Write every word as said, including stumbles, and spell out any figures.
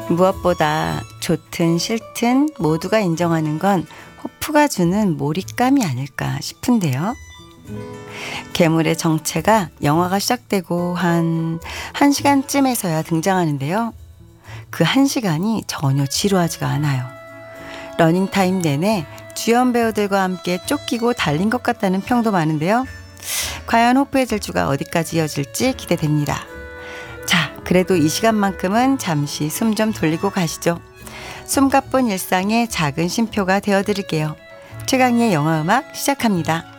무엇보다 좋든 싫든 모두가 인정하는 건 호프가 주는 몰입감이 아닐까 싶은데요. 괴물의 정체가 영화가 시작되고 한 1시간쯤에서야 등장하는데요. 그 한 시간이 전혀 지루하지가 않아요. 러닝타임 내내 주연 배우들과 함께 쫓기고 달린 것 같다는 평도 많은데요. 과연 호프의 질주가 어디까지 이어질지 기대됩니다. 자, 그래도 이 시간만큼은 잠시 숨 좀 돌리고 가시죠. 숨가쁜 일상의 작은 쉼표가 되어드릴게요. 최강희의 영화음악 시작합니다.